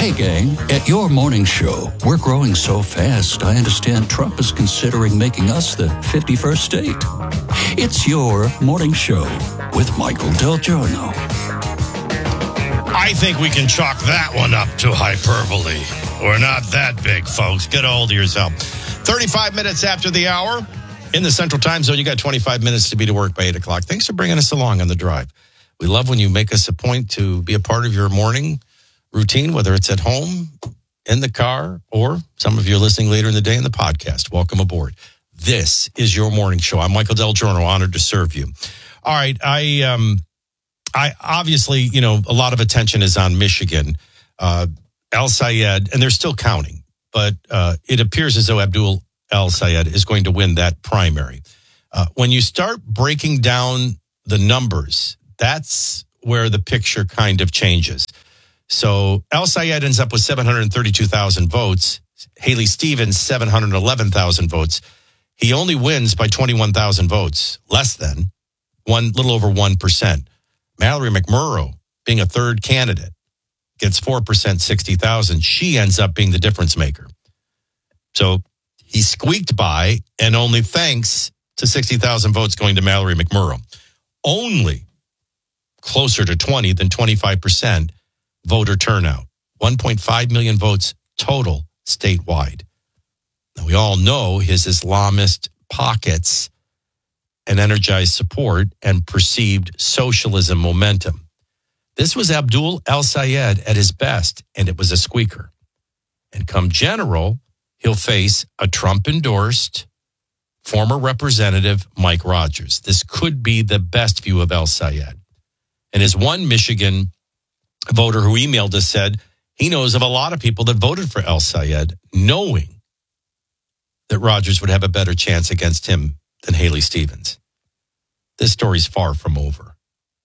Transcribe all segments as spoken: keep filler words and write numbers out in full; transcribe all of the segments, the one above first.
Hey, gang, at your morning show, we're growing so fast, I understand Trump is considering making us the fifty-first state. It's your morning show with Michael Del Giorno. I think we can chalk that one up to hyperbole. We're not that big, folks. Get a hold of yourself. thirty-five minutes after the hour in the Central Time Zone. You got twenty-five minutes to be to work by eight o'clock. Thanks for bringing us along on the drive. We love when you make us a point to be a part of your morning routine, whether it's at home, in the car, or some of you are listening later in the day in the podcast. Welcome aboard. This is your morning show. I'm Michael Del Giorno, honored to serve you. All right, I um, I obviously, you know, a lot of attention is on Michigan. Uh, El-Sayed, and they're still counting, but uh, it appears as though Abdul El-Sayed is going to win that primary. Uh, when you start breaking down the numbers, that's where the picture kind of changes. So El-Sayed ends up with seven hundred thirty-two thousand votes. Haley Stevens, seven hundred eleven thousand votes. He only wins by twenty-one thousand votes, less than, one little over one percent. Mallory McMurrow, being a third candidate, gets four percent, sixty thousand. She ends up being the difference maker. So he squeaked by, and only thanks to sixty thousand votes going to Mallory McMurrow. Only closer to twenty than twenty-five percent voter turnout. one point five million votes total statewide. Now, we all know his Islamist pockets and energized support and perceived socialism momentum. This was Abdul El-Sayed at his best, and it was a squeaker. And come general, he'll face a Trump-endorsed former Representative Mike Rogers. This could be the best view of El-Sayed. And as one Michigan voter who emailed us said, he knows of a lot of people that voted for El-Sayed, knowing that Rogers would have a better chance against him than Haley Stevens. This story's far from over.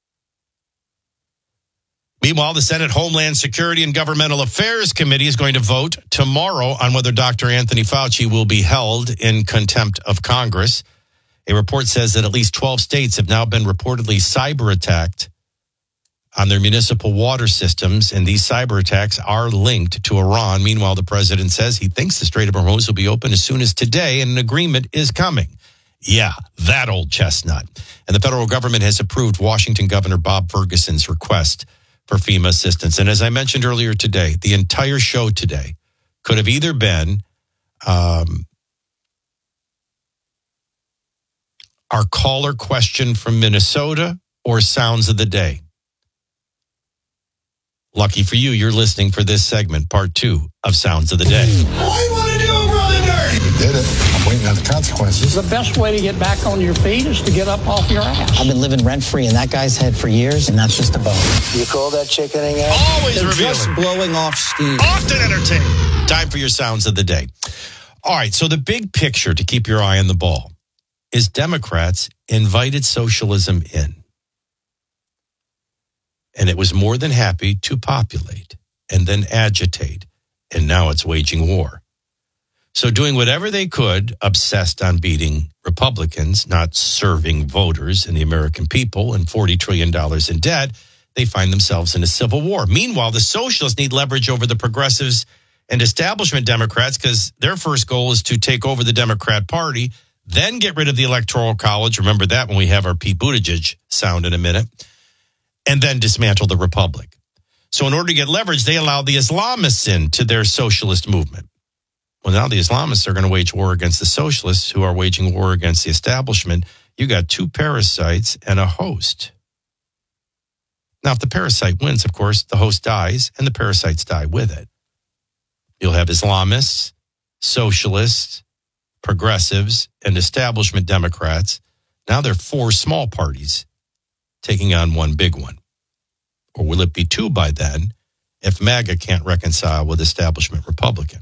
Meanwhile, the Senate Homeland Security and Governmental Affairs Committee is going to vote tomorrow on whether Doctor Anthony Fauci will be held in contempt of Congress. A report says that at least twelve states have now been reportedly cyber attacked on their municipal water systems, and these cyber attacks are linked to Iran. Meanwhile, the president says he thinks the Strait of Hormuz will be open as soon as today, and an agreement is coming. Yeah, that old chestnut. And the federal government has approved Washington Governor Bob Ferguson's request for FEMA assistance. And as I mentioned earlier today, the entire show today could have either been um, our caller question from Minnesota or Sounds of the Day. Lucky for you, you're listening for this segment, part two of Sounds of the Day. What do you want to do, Brother Dirty? We did it. I'm waiting on the consequences. The best way to get back on your feet is to get up off your ass. I've been living rent-free in that guy's head for years, and that's just a bone. You call that chickening out? Always They're revealing. just blowing off steam. Often entertaining. Time for your Sounds of the Day. All right, so the big picture to keep your eye on the ball is Democrats invited socialism in. And it was more than happy to populate and then agitate. And now it's waging war. So doing whatever they could, obsessed on beating Republicans, not serving voters and the American people, and forty trillion dollars in debt, they find themselves in a civil war. Meanwhile, the socialists need leverage over the progressives and establishment Democrats because their first goal is to take over the Democrat Party, then get rid of the Electoral College. Remember that when we have our Pete Buttigieg sound in a minute. And then dismantle the Republic. So in order to get leverage, they allow the Islamists into their socialist movement. Well, now the Islamists are going to wage war against the socialists who are waging war against the establishment. You got two parasites and a host. Now, if the parasite wins, of course, the host dies and the parasites die with it. You'll have Islamists, socialists, progressives, and establishment Democrats. Now there are four small parties taking on one big one. Or will it be two by then if MAGA can't reconcile with establishment Republican?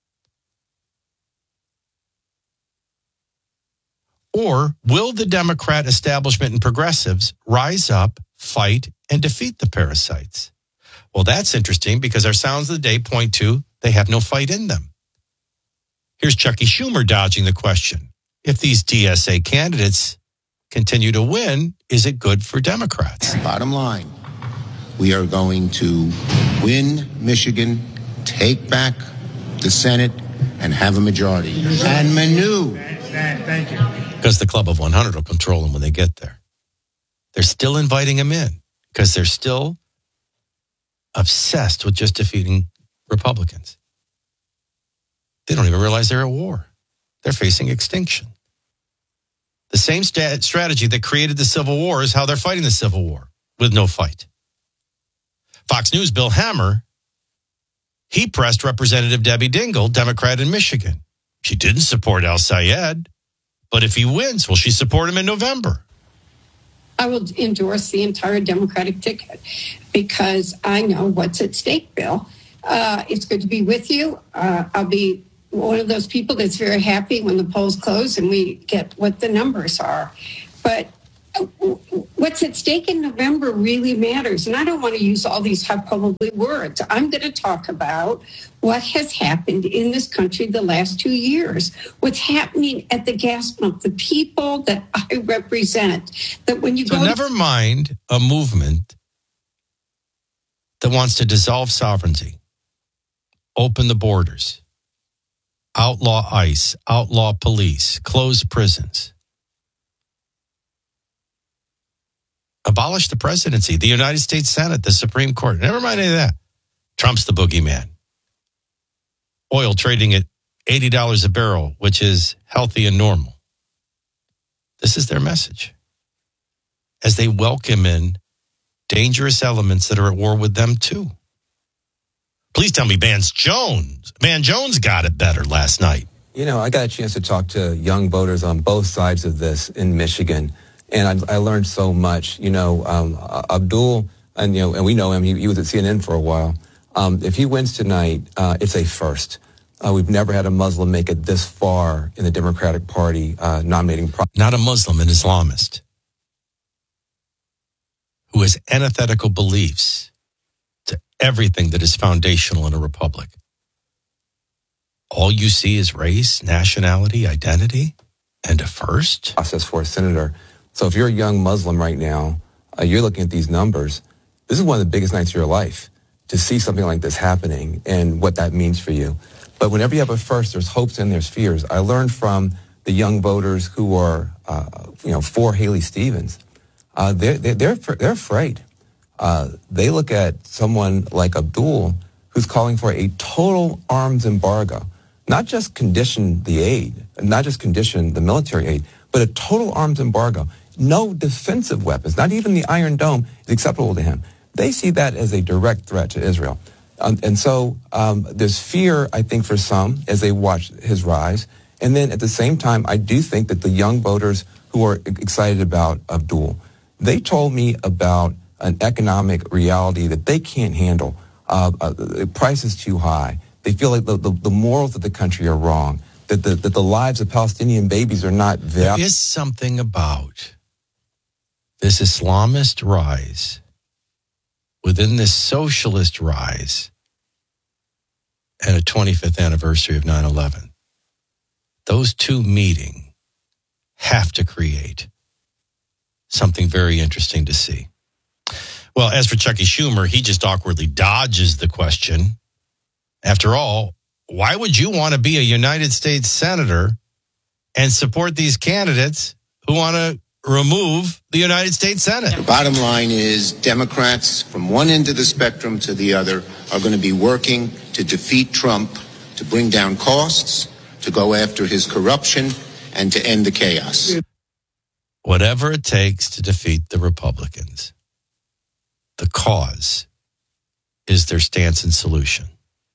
Or will the Democrat establishment and progressives rise up, fight, and defeat the parasites? Well, that's interesting because our Sounds of the Day point to they have no fight in them. Here's Chucky Schumer dodging the question. If these D S A candidates continue to win, is it good for Democrats? Bottom line, we are going to win Michigan take back the Senate and have a majority. And Manu. Thank you. Because the Club of one hundred will control them when they get there. They're still inviting them in because they're still obsessed with just defeating Republicans. They don't even realize they're at war. They're facing extinction. The same st- strategy that created the Civil War is how they're fighting the Civil War, with no fight. Fox News' Bill Hammer, he pressed Representative Debbie Dingell, Democrat in Michigan. She didn't support El-Sayed, but if he wins, will she support him in November? I will endorse the entire Democratic ticket because I know what's at stake, Bill. Uh, it's good to be with you. Uh, I'll be one of those people that's very happy when the polls close and we get what the numbers are. But what's at stake in November really matters. And I don't want to use all these hyperbole words. I'm going to talk about what has happened in this country the last two years, what's happening at the gas pump, the people that I represent. That when you so go never to- mind a movement that wants to dissolve sovereignty, open the borders, outlaw ICE, outlaw police, close prisons, abolish the presidency, the United States Senate, the Supreme Court. Never mind any of that. Trump's the boogeyman. Oil trading at eighty dollars a barrel, which is healthy and normal. This is their message. As they welcome in dangerous elements that are at war with them too. Please tell me Van Jones. Van Jones got it better last night. You know, I got a chance to talk to young voters on both sides of this in Michigan. And I, I learned so much. You know, um, Abdul, and you know, and we know him. He, he was at C N N for a while. Um, if he wins tonight, uh, it's a first. Uh, we've never had a Muslim make it this far in the Democratic Party uh, nominating. Pro- Not a Muslim, an Islamist who has antithetical beliefs to everything that is foundational in a republic. All you see is race, nationality, identity, and a first process for a senator. So if you're a young Muslim right now, uh, you're looking at these numbers. This is one of the biggest nights of your life to see something like this happening and what that means for you. But whenever you have a first, there's hopes and there's fears. I learned from the young voters who are, uh, you know, for Haley Stevens. Uh, they're, they're, they're, they're afraid. Uh, they look at someone like Abdul who's calling for a total arms embargo, not just condition the aid, not just condition the military aid, but a total arms embargo. No defensive weapons, not even the Iron Dome, is acceptable to him. They see that as a direct threat to Israel. Um, and so um, there's fear, I think, for some as they watch his rise. And then at the same time, I do think that the young voters who are excited about Abdul, they told me about an economic reality that they can't handle. Uh, uh, the price is too high. They feel like the, the, the morals of the country are wrong, that the, that the lives of Palestinian babies are not valuable. There is something about this Islamist rise within this socialist rise and a twenty-fifth anniversary of nine eleven. Those two meeting have to create something very interesting to see. Well, as for Chucky Schumer, he just awkwardly dodges the question. After all, why would you want to be a United States senator and support these candidates who want to remove the United States Senate? The bottom line is Democrats from one end of the spectrum to the other are going to be working to defeat Trump, to bring down costs, to go after his corruption, and to end the chaos. Whatever it takes to defeat the Republicans. The cause is their stance and solution.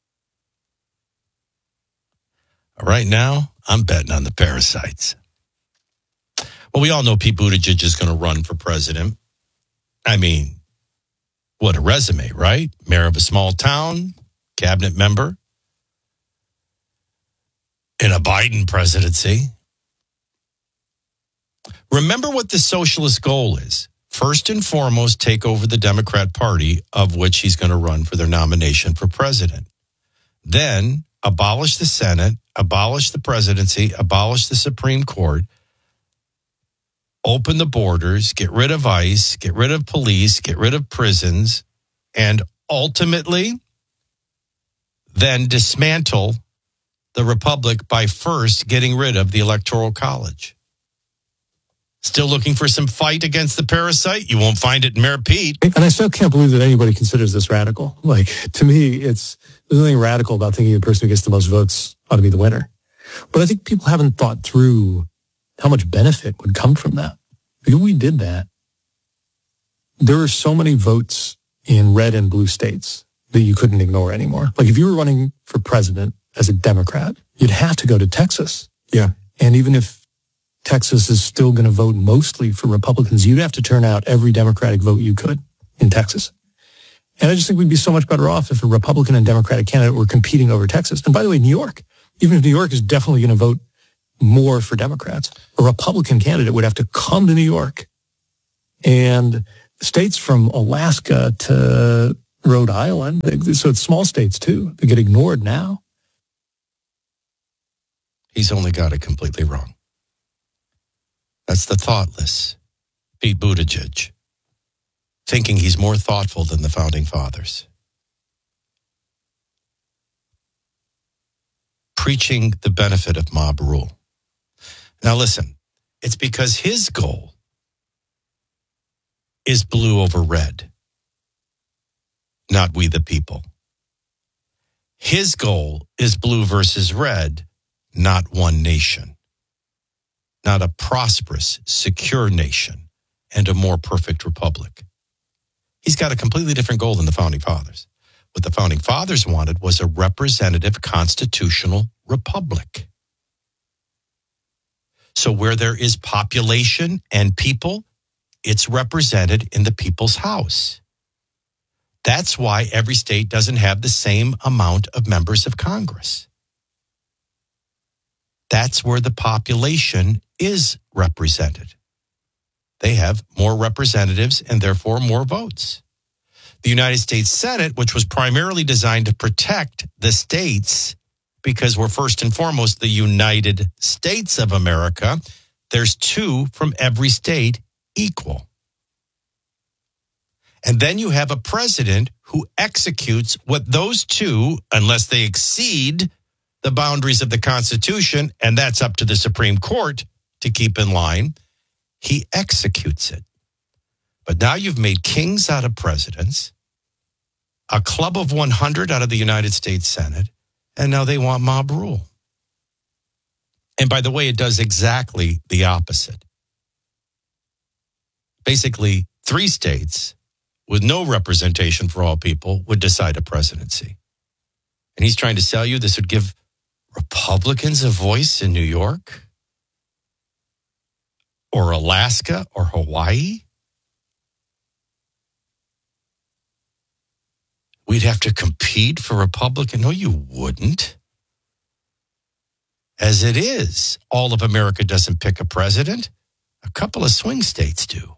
Right now, I'm betting on the parasites. Well, we all know Pete Buttigieg is going to run for president. I mean, what a resume, right? Mayor of a small town, cabinet member in a Biden presidency. Remember what the socialist goal is. First and foremost, take over the Democrat Party, of which he's going to run for their nomination for president. Then abolish the Senate, abolish the presidency, abolish the Supreme Court, open the borders, get rid of ICE, get rid of police, get rid of prisons, and ultimately, then dismantle the republic by first getting rid of the Electoral College. Still looking for some fight against the parasite? You won't find it in Mayor Pete. And I still can't believe that anybody considers this radical. Like, to me, it's there's nothing radical about thinking the person who gets the most votes ought to be the winner. But I think people haven't thought through how much benefit would come from that. If we did that, there are so many votes in red and blue states that you couldn't ignore anymore. Like, if you were running for president as a Democrat, you'd have to go to Texas. Yeah. And even if Texas is still going to vote mostly for Republicans, you'd have to turn out every Democratic vote you could in Texas. And I just think we'd be so much better off if a Republican and Democratic candidate were competing over Texas. And by the way, New York, even if New York is definitely going to vote more for Democrats, a Republican candidate would have to come to New York. And states from Alaska to Rhode Island, so it's small states too, they get ignored now. He's only got it completely wrong. That's the thoughtless Pete Buttigieg, thinking he's more thoughtful than the Founding Fathers. Preaching the benefit of mob rule. Now listen, it's because his goal is blue over red, not we the people. His goal is blue versus red, not one nation. Not a prosperous, secure nation and a more perfect republic. He's got a completely different goal than the Founding Fathers. What the Founding Fathers wanted was a representative constitutional republic. So where there is population and people, it's represented in the people's house. That's why every state doesn't have the same amount of members of Congress. That's where the population is represented. They have more representatives and therefore more votes. The United States Senate, which was primarily designed to protect the states, because we're first and foremost the United States of America, there's two from every state equal. And then you have a president who executes what those two, unless they exceed the boundaries of the Constitution, and that's up to the Supreme Court to keep in line, he executes it. But now you've made kings out of presidents, a club of one hundred out of the United States Senate, and now they want mob rule. And by the way, it does exactly the opposite. Basically, three states with no representation for all people would decide a presidency. And he's trying to sell you this would give Republicans a voice in New York or Alaska or Hawaii. We'd have to compete for Republican. No, you wouldn't. As it is, all of America doesn't pick a president. A couple of swing states do.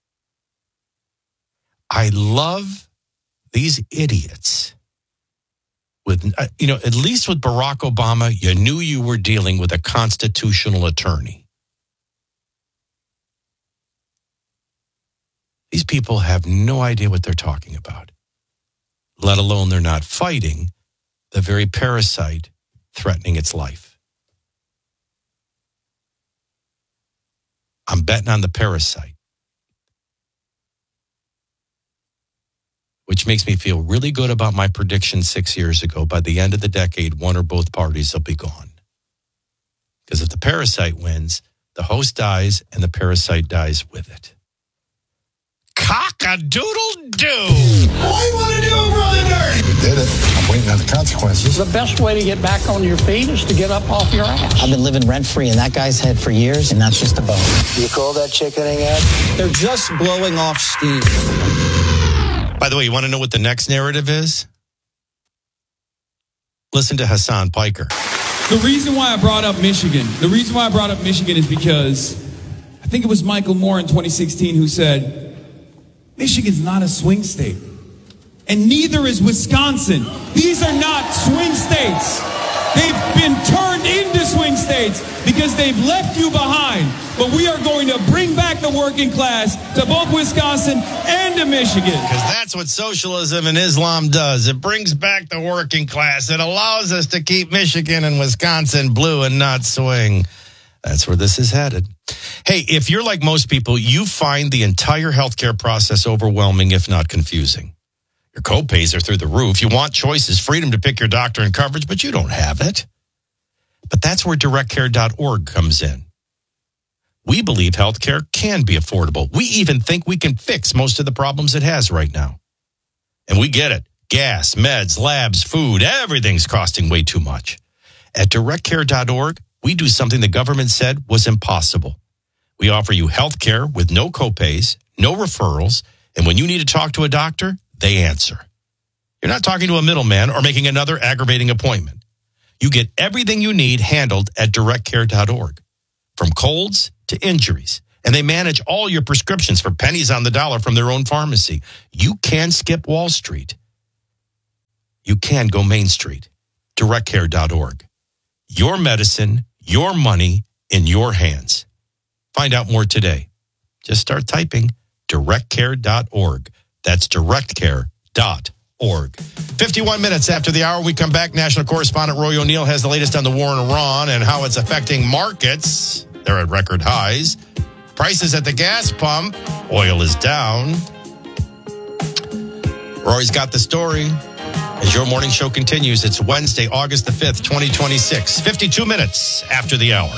I love these idiots. With, you know, at least with Barack Obama, you knew you were dealing with a constitutional attorney. These people have no idea what they're talking about, let alone they're not fighting the very parasite threatening its life. I'm betting on the parasite, which makes me feel really good about my prediction six years ago. By the end of the decade, one or both parties will be gone. Because if the parasite wins, the host dies and the parasite dies with it. Cock-a-doodle-doo! I want to do a brother dirty! We did it. I'm waiting on the consequences. The best way to get back on your feet is to get up off your ass. I've been living rent-free in that guy's head for years, and that's just a bonus. You call that chickening out? They're just blowing off steam. By the way, you want to know what the next narrative is? Listen to Hassan Piker. The reason why I brought up Michigan, the reason why I brought up Michigan is because I think it was Michael Moore in twenty sixteen who said, Michigan's not a swing state. And neither is Wisconsin. These are not swing states. They've been turned into swing states. states because they've left you behind. But we are going to bring back the working class to both Wisconsin and to Michigan. Because that's what socialism and Islam does. It brings back the working class. It allows us to keep Michigan and Wisconsin blue and not swing. That's where this is headed. Hey, if you're like most people, you find the entire healthcare process overwhelming, if not confusing. Your copays are through the roof. You want choices, freedom to pick your doctor and coverage, but you don't have it. But that's where direct care dot org comes in. We believe healthcare can be affordable. We even think we can fix most of the problems it has right now. And we get it. Gas, meds, labs, food, everything's costing way too much. At direct care dot org, we do something the government said was impossible. We offer you health care with no copays, no referrals, and when you need to talk to a doctor, they answer. You're not talking to a middleman or making another aggravating appointment. You get everything you need handled at direct care dot org, from colds to injuries, and they manage all your prescriptions for pennies on the dollar from their own pharmacy. You can skip Wall Street. You can go Main Street. direct care dot org. Your medicine, your money in your hands. Find out more today. Just start typing direct care dot org. That's direct care dot org. fifty-one minutes after the hour, we come back. National correspondent Roy O'Neill has the latest on the war in Iran and how it's affecting markets. They're at record highs. Prices at the gas pump. Oil is down. Roy's got the story. As your morning show continues, it's Wednesday, August the fifth, twenty twenty-six. fifty-two minutes after the hour.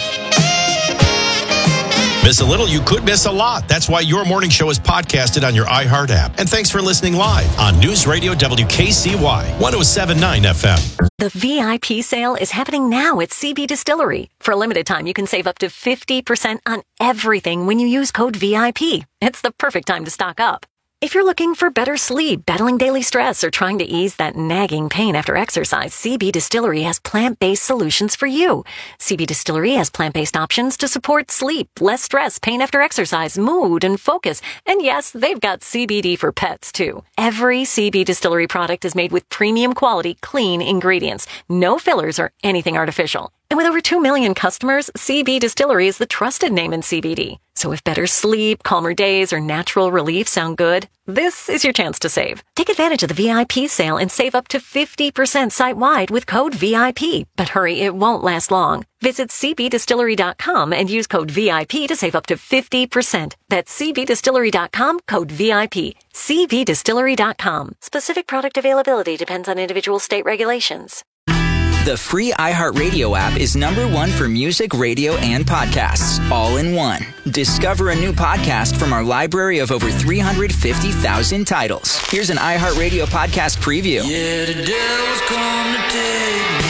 Miss a little, you could miss a lot. That's why your morning show is podcasted on your iHeart app. And thanks for listening live on News Radio W K C Y one oh seven point nine F M. The V I P sale is happening now at C B Distillery. For a limited time, you can save up to fifty percent on everything when you use code V I P. It's the perfect time to stock up. If you're looking for better sleep, battling daily stress, or trying to ease that nagging pain after exercise, C B Distillery has plant-based solutions for you. C B Distillery has plant-based options to support sleep, less stress, pain after exercise, mood, and focus. And yes, they've got C B D for pets, too. Every C B Distillery product is made with premium quality, clean ingredients. No fillers or anything artificial. And with over two million customers, C B Distillery is the trusted name in C B D. So if better sleep, calmer days, or natural relief sound good, this is your chance to save. Take advantage of the V I P sale and save up to fifty percent site-wide with code V I P. But hurry, it won't last long. Visit C B distillery dot com and use code V I P to save up to fifty percent. That's C B distillery dot com, code V I P. C B distillery dot com. Specific product availability depends on individual state regulations. The free iHeartRadio app is number one for music, radio, and podcasts, all in one. Discover a new podcast from our library of over three hundred fifty thousand titles. Here's an iHeartRadio podcast preview. Yeah, the devil's come to take me.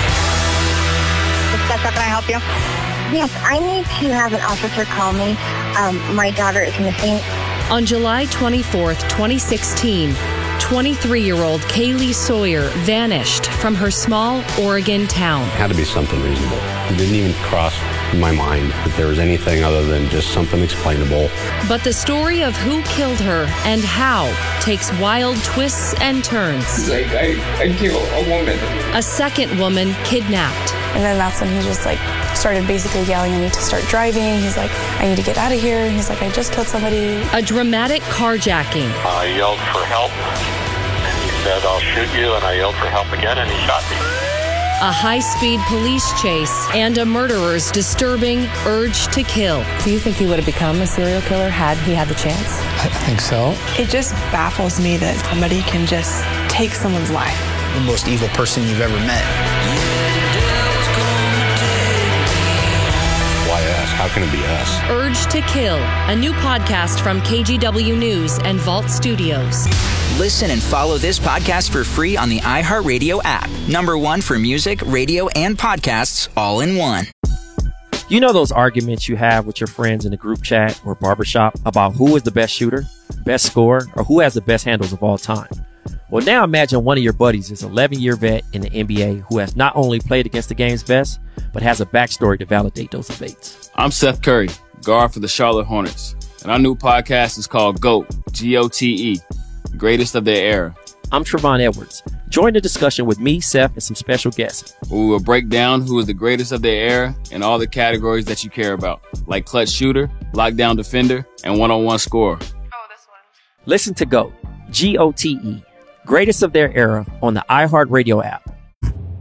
Can I help you? Yes, I need to have an officer call me. Um, my daughter is missing. On July twenty-fourth, twenty sixteen, twenty-three-year-old Kaylee Sawyer vanished from her small Oregon town. It had to be something reasonable. It didn't even cross my mind that there was anything other than just something explainable. But the story of who killed her and how takes wild twists and turns. He's like, I, I killed a woman. A second woman kidnapped. And then that's when he just like started basically yelling at me to start driving. He's like, I need to get out of here. And he's like, I just killed somebody. A dramatic carjacking. I yelled for help. And he said, I'll shoot you. And I yelled for help again, and he shot me. A high-speed police chase and a murderer's disturbing urge to kill. Do you think he would have become a serial killer had he had the chance? I think so. It just baffles me that somebody can just take someone's life. The most evil person you've ever met. Why us? How can it be us? Urge to Kill, a new podcast from K G W News and Vault Studios. Listen and follow this podcast for free on the iHeartRadio app. Number one for music, radio, and podcasts, all in one. You know those arguments you have with your friends in the group chat or barbershop about who is the best shooter, best scorer, or who has the best handles of all time? Well, now imagine one of your buddies is an eleven-year vet in the N B A who has not only played against the game's best, but has a backstory to validate those debates. I'm Seth Curry, guard for the Charlotte Hornets, and our new podcast is called GOAT, G O T E, Greatest of Their Era. I'm Trevon Edwards, Join the discussion with me, Seth, and some special guests. We will break down who is the greatest of their era in all the categories that you care about, like clutch shooter, lockdown defender, and one-on-one scorer. Listen to GOAT, G O T E, Greatest of Their Era on the iHeartRadio app,